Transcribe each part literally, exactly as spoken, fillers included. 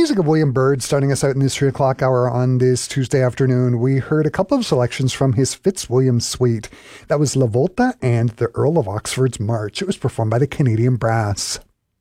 Music of William Byrd starting us out in this three o'clock hour on this Tuesday afternoon. We heard a couple of selections from his Fitzwilliam Suite. That was La Volta and the Earl of Oxford's March. It was performed by the Canadian Brass.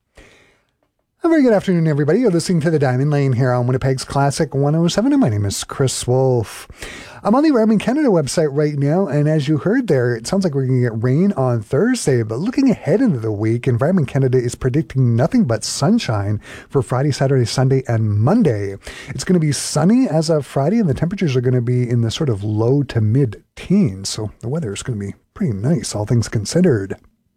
A very good afternoon, everybody. You're listening to The Diamond Lane here on Winnipeg's Classic one oh seven, and my name is Chris Wolf. I'm on the Environment Canada website right now, and as you heard there, it sounds like we're going to get rain on Thursday, but looking ahead into the week, Environment Canada is predicting nothing but sunshine for Friday, Saturday, Sunday, and Monday. It's going to be sunny as of Friday, and the temperatures are going to be in the sort of low to mid-teens, so the weather is going to be pretty nice, all things considered.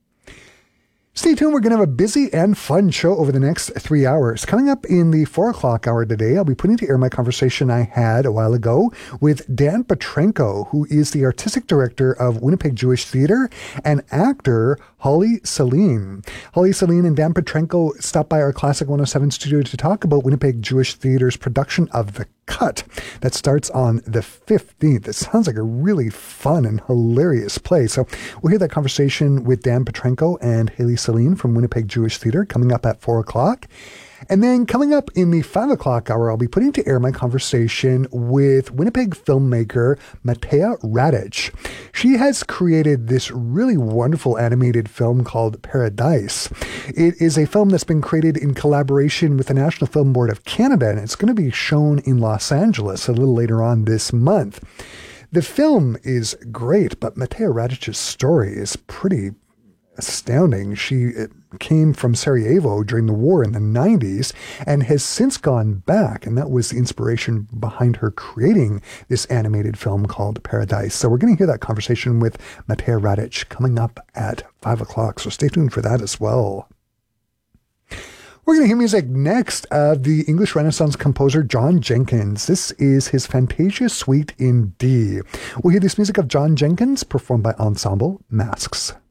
Stay tuned. We're going to have a busy and fun show over the next three hours. Coming up in the four o'clock hour today, I'll be putting to air my conversation I had a while ago with Dan Petrenko, who is the artistic director of Winnipeg Jewish Theatre, and actor Holly Celine. Holly Celine and Dan Petrenko stopped by our Classic one oh seven studio to talk about Winnipeg Jewish Theatre's production of The Cut that starts on the fifteenth. It sounds like a really fun and hilarious play. So we'll hear that conversation with Dan Petrenko and Haley Celine from Winnipeg Jewish Theatre coming up at four o'clock. And then coming up in the five o'clock hour, I'll be putting to air my conversation with Winnipeg filmmaker Matea Radic. She has created this really wonderful animated film called Paradise. It is a film that's been created in collaboration with the National Film Board of Canada, and it's going to be shown in Los Angeles a little later on this month. The film is great, but Matea Radic's story is pretty astounding. She came from Sarajevo during the war in the nineties and has since gone back, and that was the inspiration behind her creating this animated film called Paradise. So we're going to hear that conversation with Matea Radic coming up at five o'clock, so stay tuned for that as well. We're going to hear music next of the English Renaissance composer John Jenkins. This is his Fantasia Suite in D. We'll hear this music of John Jenkins performed by Ensemble Masks.